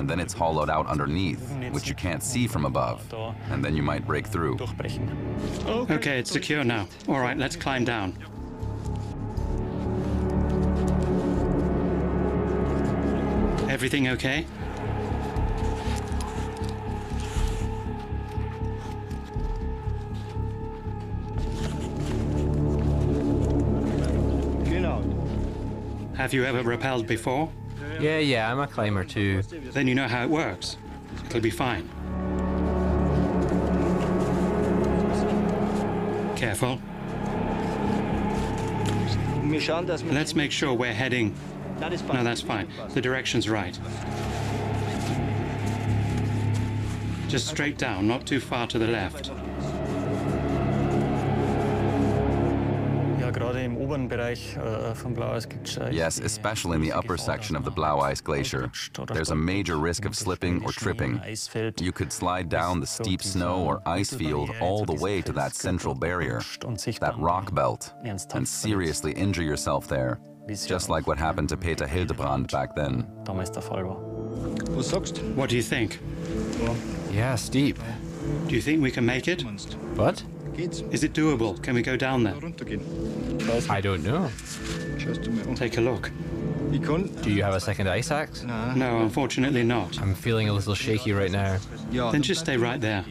and then it's hollowed out underneath, which you can't see from above, and then you might break through. Okay, it's secure now. All right, let's climb down. Everything okay? Have you ever rappelled before? Yeah, I'm a climber too. Then you know how it works. It'll be fine. Careful. Let's make sure we're heading... No, that's fine. The direction's right. Just straight down, not too far to the left. Yes, especially in the upper section of the Blaueis Glacier. There's a major risk of slipping or tripping. You could slide down the steep snow or ice field all the way to that central barrier, that rock belt, and seriously injure yourself there, just like what happened to Peter Hildebrand back then. What do you think? Yeah, steep. Do you think we can make it? What? Is it doable? Can we go down there? I don't know. Take a look. Do you have a second ice axe? No, unfortunately not. I'm feeling a little shaky right now. Then just stay right there.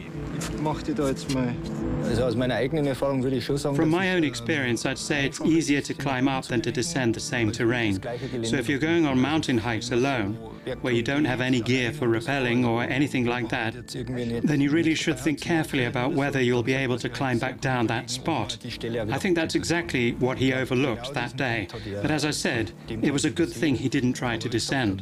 From my own experience, I'd say it's easier to climb up than to descend the same terrain. So if you're going on mountain hikes alone, where you don't have any gear for rappelling or anything like that, then you really should think carefully about whether you'll be able to climb back down that spot. I think that's exactly what he overlooked that day. But as I said, it was a good thing he didn't try to descend.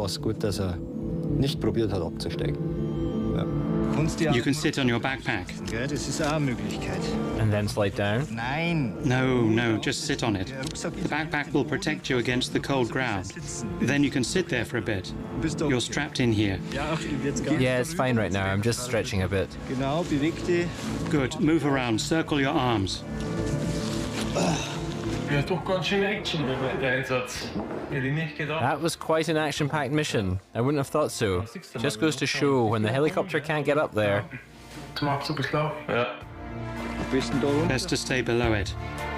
You can sit on your backpack. And then slide down? No, just sit on it. The backpack will protect you against the cold ground. Then you can sit there for a bit. You're strapped in here. Yeah, it's fine right now. I'm just stretching a bit. Good. Move around. Circle your arms. That was quite an action-packed mission. I wouldn't have thought so. Just goes to show when the helicopter can't get up there. Best to stay below it.